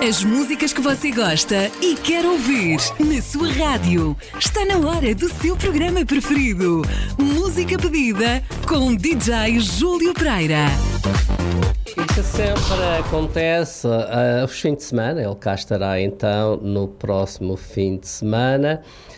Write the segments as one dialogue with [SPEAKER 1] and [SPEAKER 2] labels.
[SPEAKER 1] As músicas que você gosta e quer ouvir na sua rádio. Está na hora do seu programa preferido. Música pedida com DJ Júlio Pereira.
[SPEAKER 2] Isso sempre acontece aos fins de semana. Ele cá estará então no próximo fim de semana.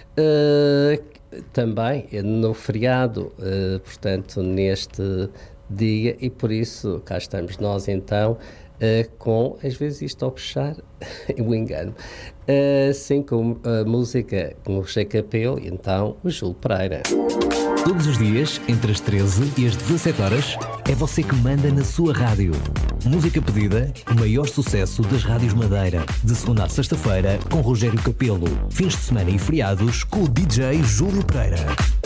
[SPEAKER 2] Também no feriado, portanto, neste dia, e por isso cá estamos nós então. Com, às vezes isto ao puxar, o engano, assim com a música com o Cheio Capelo e então o Júlio Pereira.
[SPEAKER 3] Todos os dias, entre as 13 e as 17 horas, é você que manda na sua rádio. Música pedida, o maior sucesso das rádios Madeira. De segunda a sexta-feira, com Rogério Capelo. Fins de semana e feriados, com o DJ Júlio Pereira.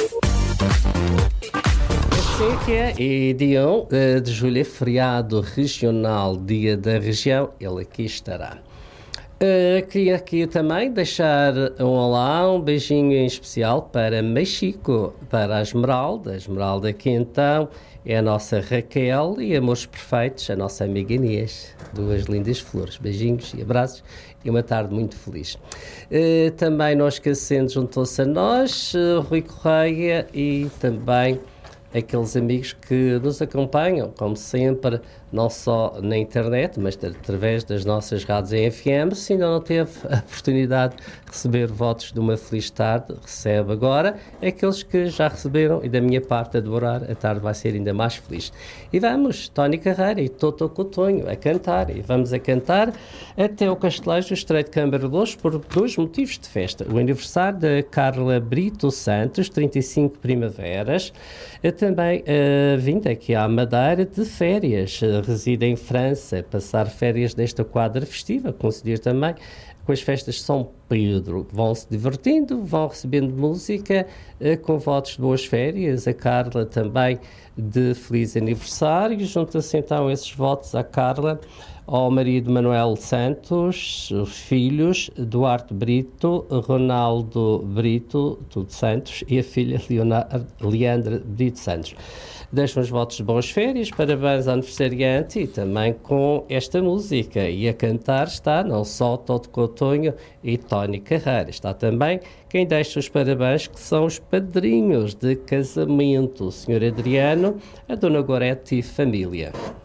[SPEAKER 2] Assim que é, e dia 1 de julho é feriado regional, dia da região, ele aqui estará. Queria aqui também deixar um olá, um beijinho em especial para Mexico, para a Esmeralda. A Esmeralda aqui então é a nossa Raquel e Amores Perfeitos, a nossa amiga Inês. Duas lindas flores, beijinhos e abraços e uma tarde muito feliz. Também não esquecendo, juntou-se a nós, Rui Correia e também aqueles amigos que nos acompanham, como sempre, não só na internet, mas através das nossas rádios em FM. Se ainda não teve a oportunidade de receber votos de uma feliz tarde, recebe agora. Aqueles que já receberam, e da minha parte, adorar, a tarde vai ser ainda mais feliz. E vamos, Tony Carreira e Toto Coutinho, a cantar. E vamos a cantar até o Castelejo do Estreito de Câmara de Lourdes por dois motivos de festa. O aniversário da Carla Brito Santos, 35 primaveras. Também vinda aqui à Madeira de férias, reside em França, passar férias desta quadra festiva, coincidir também com as festas de São Pedro. Vão se divertindo, vão recebendo música, com votos de boas férias. A Carla também de feliz aniversário. Junta-se então esses votos à Carla, ao marido Manuel Santos, os filhos Duarte Brito, Ronaldo Brito, tudo Santos, e a filha Leandra Brito Santos. Deixam os votos de boas férias, parabéns ao aniversariante e também com esta música. E a cantar está não só Toto Coutinho e Tony Carreira, está também quem deixa os parabéns, que são os padrinhos de casamento, o Sr. Adriano, a Dona Gorete e família.